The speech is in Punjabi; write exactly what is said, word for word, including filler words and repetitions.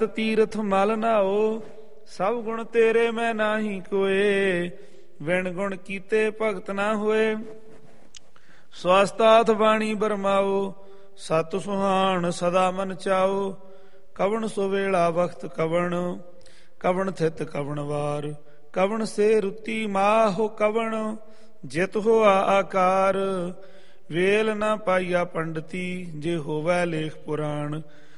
ਤੀਰਥ ਮਲ ਨਾਓ, ਸਭ ਗੁਣ ਤੇਰੇ ਮੈਂ ਨਾਹੀ ਕੋਏ। ਵਿਣ ਗੁਣ ਕੀਤੇ ਭਗਤ ਨਾ ਹੋਏ, ਸਵਸਤਾਥ ਬਾਣੀ ਬਰਮਾਓ। ਸਤ ਸੁਹਾਣ ਸਦਾ ਮਨ ਚਾਓ, ਕਵਣ ਸੋ ਵੇਲਾ ਵਖਤ ਕਵਣ। ਕਵਣ ਥਿਤ ਕਵਣ ਵਾਰ, ਕਵਣ ਸੇ ਰੁੱਤੀ ਮਾਹੋ ਕਵਣ। ਜਿਤ ਹੋਆ ਆਕਾਰ, ਵੇਲ ਨਾ ਪਾਈਆ ਪੰਡਤੀ। ਜੇ ਹੋਵੈ ਲੇਖ ਪੁਰਾਣ,